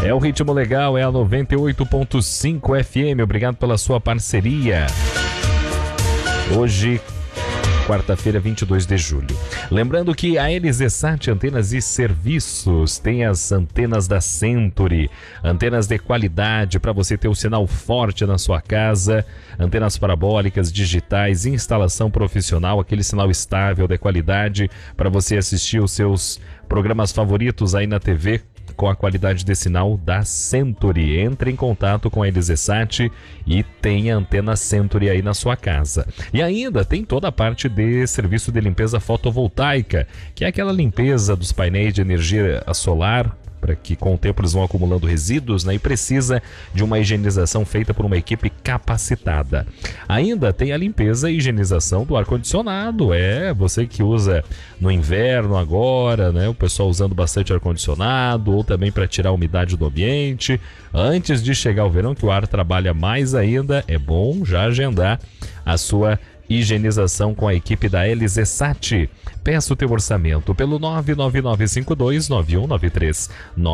É o ritmo legal, é a 98.5 FM. Obrigado pela sua parceria. Hoje, quarta-feira, 22 de julho. Lembrando que a LZSat Antenas e Serviços tem as antenas da Century, antenas de qualidade para você ter o sinal forte na sua casa, antenas parabólicas, digitais, instalação profissional, aquele sinal estável de qualidade para você assistir os seus programas favoritos aí na TV com a qualidade de sinal da Century. Entre em contato com a LZSat e tenha antena Century aí na sua casa. E ainda tem toda a parte de serviço de limpeza fotovoltaica, que é aquela limpeza dos painéis de energia solar, para que com o tempo eles vão acumulando resíduos, né, e precisa de uma higienização feita por uma equipe capacitada. Ainda tem a limpeza e higienização do ar-condicionado, você que usa no inverno agora, né, o pessoal usando bastante ar-condicionado, ou também para tirar a umidade do ambiente. Antes de chegar o verão, que o ar trabalha mais ainda, é bom já agendar a sua higienização com a equipe da LZSat. Peça o teu orçamento pelo 99952-9193.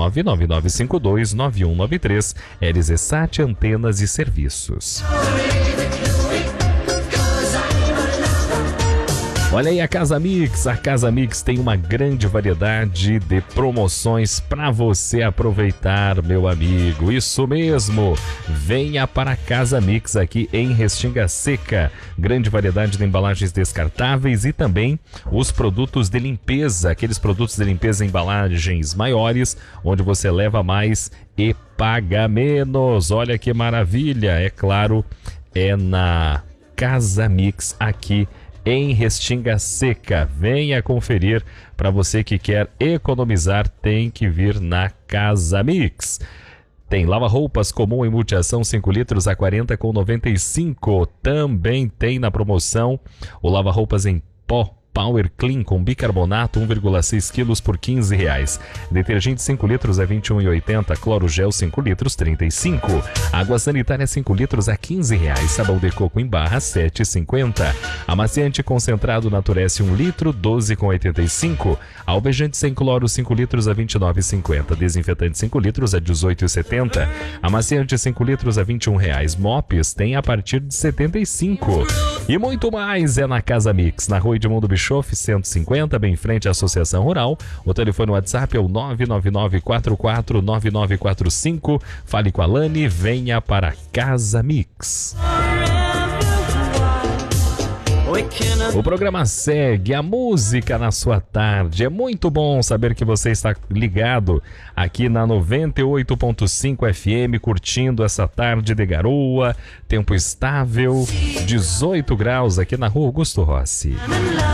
99952-9193. LZSat Antenas e Serviços. Olha aí a Casa Mix. A Casa Mix tem uma grande variedade de promoções para você aproveitar, meu amigo. Isso mesmo. Venha para a Casa Mix aqui em Restinga Seca. Grande variedade de embalagens descartáveis e também os produtos de limpeza, aqueles produtos de limpeza em embalagens maiores, onde você leva mais e paga menos. Olha que maravilha. É claro, é na Casa Mix aqui em Restinga Seca. Venha conferir. Para você que quer economizar, tem que vir na Casa Mix. Tem lava-roupas comum em multiação 5 litros a R$ 40,95. Também tem na promoção o lava-roupas em pó Power Clean com bicarbonato 1,6 kg por R$ 15. Detergente 5 litros a R$ 21,80. Cloro gel 5 litros R$ 35. Água sanitária 5 litros a R$ 15. Sabão de coco em barra R$ 7,50. Amaciante concentrado Naturesse 1 litro R$ 12,85. Alvejante sem cloro 5 litros a R$ 29,50. Desinfetante 5 litros a R$ 18,70. Amaciante 5 litros a R$ 21. Mops tem a partir de R$ 75. E muito mais é na Casa Mix, na Rua Edmundo Bischoff 150, bem em frente à Associação Rural. O telefone WhatsApp é o 999449945. Fale com a Lani, venha para a Casa Mix. O programa segue, a música na sua tarde. É muito bom saber que você está ligado aqui na 98.5 FM, curtindo essa tarde de garoa, tempo estável, 18 graus aqui na Rua Augusto Rossi.